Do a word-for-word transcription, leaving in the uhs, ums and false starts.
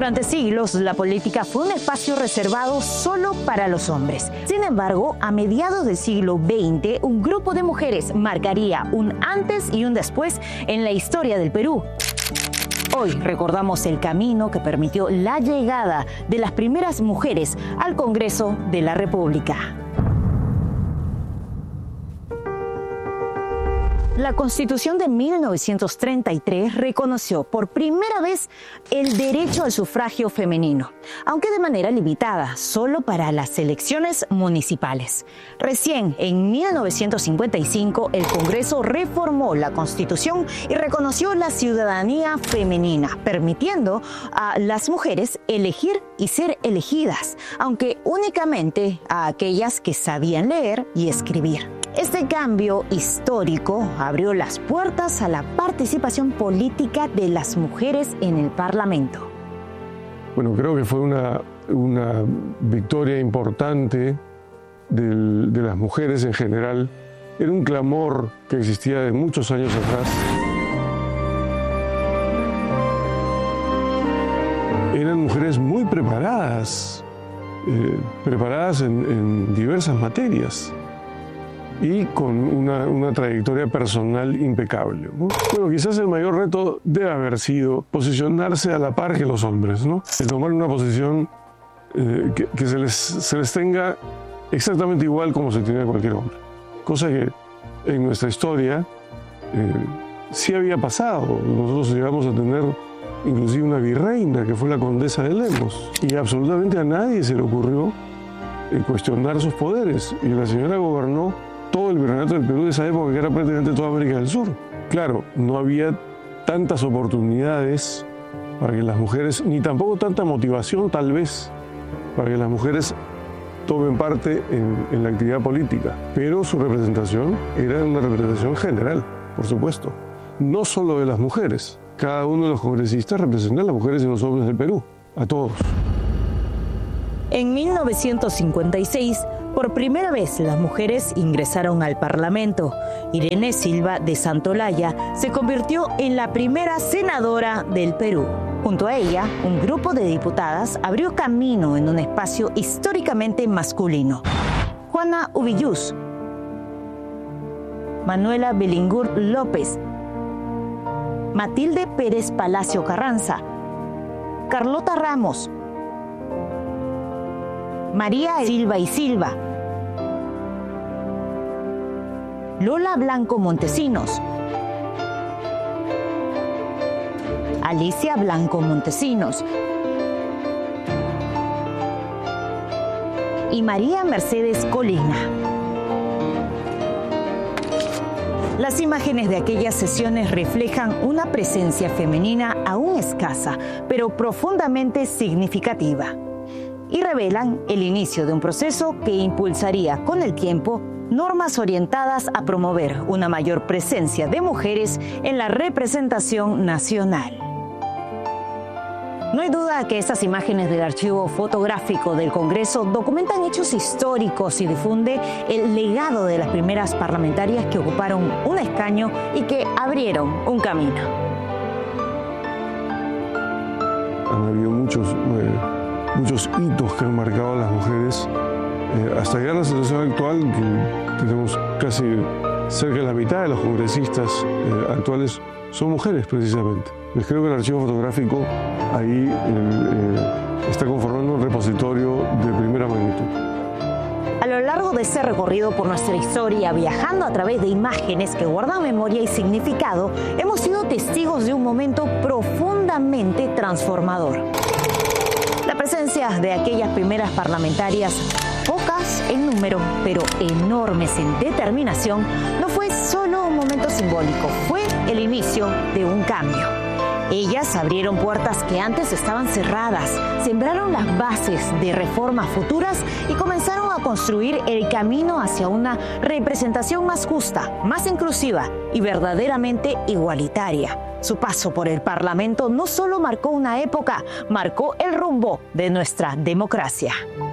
Durante siglos, la política fue un espacio reservado solo para los hombres. Sin embargo, a mediados del siglo veinte, un grupo de mujeres marcaría un antes y un después en la historia del Perú. Hoy recordamos el camino que permitió la llegada de las primeras mujeres al Congreso de la República. La Constitución de mil novecientos treinta y tres reconoció por primera vez el derecho al sufragio femenino, aunque de manera limitada, solo para las elecciones municipales. Recién, en mil novecientos cincuenta y cinco, el Congreso reformó la Constitución y reconoció la ciudadanía femenina, permitiendo a las mujeres elegir y ser elegidas, aunque únicamente a aquellas que sabían leer y escribir. Este cambio histórico abrió las puertas a la participación política de las mujeres en el Parlamento. Bueno, creo que fue una, una victoria importante del, de las mujeres en general. Era un clamor que existía de muchos años atrás. Eran mujeres muy preparadas, eh, preparadas en, en diversas materias y con una, una trayectoria personal impecable, ¿no? Bueno, quizás el mayor reto debe haber sido posicionarse a la par que los hombres, ¿no? El tomar una posición eh, que, que se, les, se les tenga exactamente igual como se tiene cualquier hombre. Cosa que en nuestra historia eh, sí había pasado. Nosotros llegamos a tener inclusive una virreina que fue la condesa de Lemos y absolutamente a nadie se le ocurrió eh, cuestionar sus poderes. Y la señora gobernó todo el virreinato del Perú de esa época, que era prácticamente toda América del Sur. Claro, no había tantas oportunidades para que las mujeres, ni tampoco tanta motivación tal vez, para que las mujeres tomen parte en, en la actividad política. Pero su representación era una representación general, por supuesto. No solo de las mujeres. Cada uno de los congresistas representa a las mujeres y los hombres del Perú, a todos. En mil novecientos cincuenta y seis, por primera vez las mujeres ingresaron al Parlamento. Irene Silva de Santolaya se convirtió en la primera senadora del Perú. Junto a ella, un grupo de diputadas abrió camino en un espacio históricamente masculino. Juana Ubillús, Manuela Belingur López, Matilde Pérez Palacio Carranza, Carlota Ramos, María Silva y Silva, Lola Blanco Montesinos, Alicia Blanco Montesinos y María Mercedes Colina. Las imágenes de aquellas sesiones reflejan una presencia femenina aún escasa, pero profundamente significativa, y revelan el inicio de un proceso que impulsaría con el tiempo normas orientadas a promover una mayor presencia de mujeres en la representación nacional. No hay duda que estas imágenes del archivo fotográfico del Congreso documentan hechos históricos y difunde el legado de las primeras parlamentarias que ocuparon un escaño y que abrieron un camino. Han habido muchos... Eh... muchos hitos que han marcado a las mujeres, eh, hasta llegar a la situación actual, que tenemos casi cerca de la mitad de los congresistas eh, actuales son mujeres, precisamente. Les creo que el archivo fotográfico ahí eh, está conformando un repositorio de primera magnitud. A lo largo de este recorrido por nuestra historia, viajando a través de imágenes que guardan memoria y significado, hemos sido testigos de un momento profundamente transformador. La presencia de aquellas primeras parlamentarias, pocas en número, pero enormes en determinación, no fue solo un momento simbólico, fue el inicio de un cambio. Ellas abrieron puertas que antes estaban cerradas, sembraron las bases de reformas futuras y comenzaron a construir el camino hacia una representación más justa, más inclusiva y verdaderamente igualitaria. Su paso por el Parlamento no solo marcó una época, marcó el rumbo de nuestra democracia.